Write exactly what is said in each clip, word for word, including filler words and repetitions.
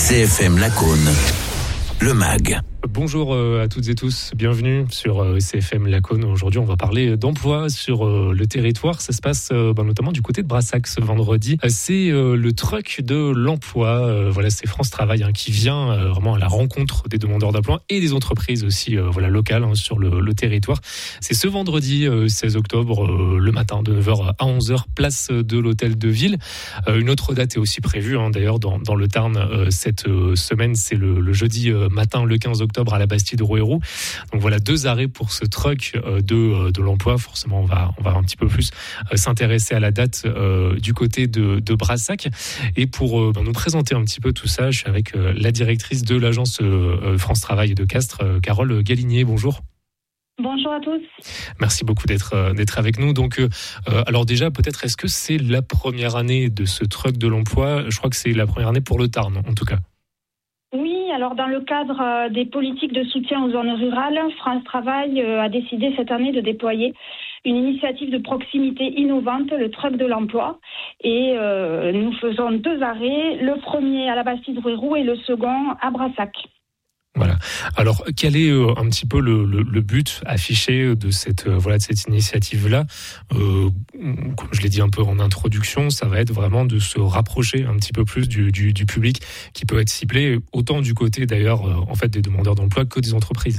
C F M Lacaune, le M A G. Bonjour à toutes et tous, bienvenue sur C F M Lacaune. Aujourd'hui, on va parler d'emploi sur le territoire. Ça se passe ben, notamment du côté de Brassac ce vendredi. C'est le truck de l'emploi. Voilà, c'est France Travail hein, qui vient vraiment à la rencontre des demandeurs d'emploi et des entreprises aussi voilà, locales hein, sur le, le territoire. C'est ce vendredi seize octobre, le matin de neuf heures à onze heures, place de l'Hôtel de Ville. Une autre date est aussi prévue hein, d'ailleurs dans, dans le Tarn cette semaine. C'est le, le jeudi matin, le quinze octobre. À la Bastide de Rouerou. Donc voilà, deux arrêts pour ce truck de, de l'emploi. Forcément, on va, on va un petit peu plus s'intéresser à la date euh, du côté de, de Brassac. Et pour euh, nous présenter un petit peu tout ça, je suis avec euh, la directrice de l'agence euh, France Travail de Castres, euh, Carole Galinier. Bonjour. Bonjour à tous. Merci beaucoup d'être d'être avec nous. Donc, euh, alors déjà, peut-être, est-ce que c'est la première année de ce truck de l'emploi ? Je crois que c'est la première année pour le Tarn, en tout cas. Oui, alors dans le cadre des politiques de soutien aux zones rurales, France Travail a décidé cette année de déployer une initiative de proximité innovante, le truck de l'emploi. Et euh, nous faisons deux arrêts, le premier à la Bastide de Rouerou et le second à Brassac. Voilà. Alors, quel est euh, un petit peu le, le, le but affiché de cette euh, voilà de cette initiative-là euh, Comme je l'ai dit un peu en introduction, ça va être vraiment de se rapprocher un petit peu plus du, du, du public qui peut être ciblé autant du côté d'ailleurs euh, en fait des demandeurs d'emploi que des entreprises.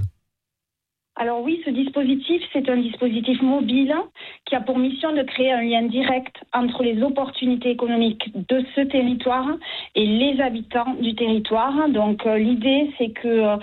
Alors oui, ce dispositif, c'est un dispositif mobile qui a pour mission de créer un lien direct entre les opportunités économiques de ce territoire et les habitants du territoire. Donc euh, l'idée, c'est que euh,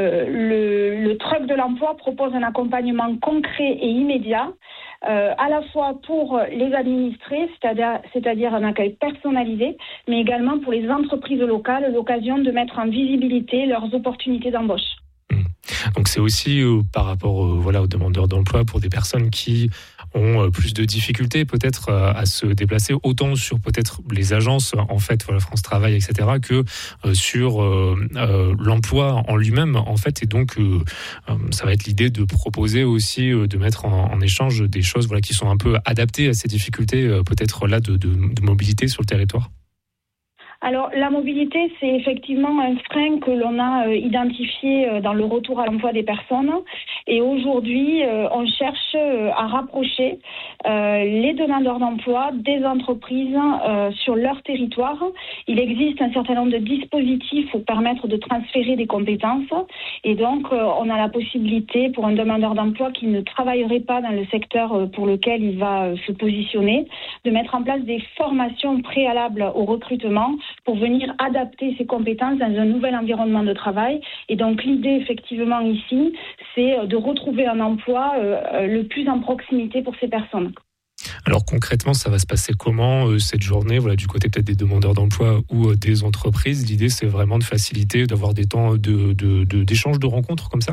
le, le truck de l'emploi propose un accompagnement concret et immédiat, euh, à la fois pour les administrés, c'est-à-dire, c'est-à-dire un accueil personnalisé, mais également pour les entreprises locales, l'occasion de mettre en visibilité leurs opportunités d'embauche. Donc c'est aussi euh, par rapport euh, voilà, aux demandeurs d'emploi pour des personnes qui ont euh, plus de difficultés peut-être euh, à se déplacer, autant sur peut-être les agences, en fait, voilà, France Travail, et cetera, que euh, sur euh, euh, l'emploi en lui-même, en fait. Et donc, euh, euh, ça va être l'idée de proposer aussi, euh, de mettre en, en échange des choses voilà, qui sont un peu adaptées à ces difficultés, euh, peut-être là, de, de, de mobilité sur le territoire. Alors, la mobilité, c'est effectivement un frein que l'on a euh, identifié euh, dans le retour à l'emploi des personnes. Et aujourd'hui, euh, on cherche euh, à rapprocher euh, les demandeurs d'emploi des entreprises euh, sur leur territoire. Il existe un certain nombre de dispositifs pour permettre de transférer des compétences. Et donc, euh, on a la possibilité pour un demandeur d'emploi qui ne travaillerait pas dans le secteur euh, pour lequel il va euh, se positionner, de mettre en place des formations préalables au recrutement pour venir adapter ses compétences dans un nouvel environnement de travail. Et donc l'idée effectivement ici, c'est de retrouver un emploi euh, le plus en proximité pour ces personnes. Alors concrètement, ça va se passer comment euh, cette journée, voilà, du côté peut-être des demandeurs d'emploi ou euh, des entreprises? L'idée, c'est vraiment de faciliter, d'avoir des temps de, de, de, d'échange, de rencontres comme ça?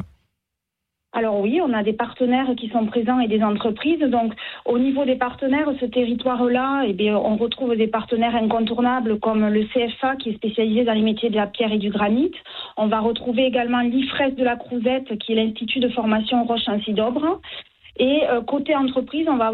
Alors oui, on a des partenaires qui sont présents et des entreprises. Donc, au niveau des partenaires, ce territoire-là, eh bien, on retrouve des partenaires incontournables comme le C F A qui est spécialisé dans les métiers de la pierre et du granit. On va retrouver également l'I F R E S de la Crouzette qui est l'Institut de formation Roche-en-Cidobre. Et euh, côté entreprise, on va